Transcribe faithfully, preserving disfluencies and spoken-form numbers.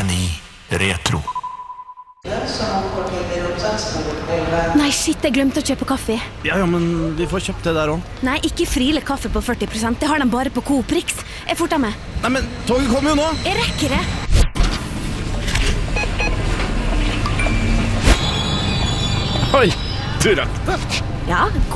Geni Retro. Nei, shit, jeg glemte å kjøpe kaffe. Ja, ja, men vi får kjøpt det der også. Nei, ikke Friele kaffe på førti prosent. Det har de bare på Coop Rix. Jeg forter meg. Nei, men toget kommer jo nå. Jeg rekker det. Oi, du rakk det. Ja,